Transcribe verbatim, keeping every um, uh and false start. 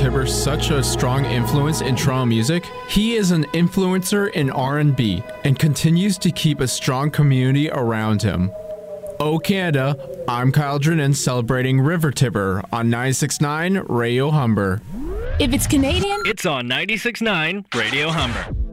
Tiber such a strong influence in Toronto music? He is an influencer in R and B and continues to keep a strong community around him. Oh Canada, I'm Kyle Drennan celebrating River Tiber on ninety-six point nine Radio Humber. If it's Canadian, it's on ninety-six point nine Radio Humber.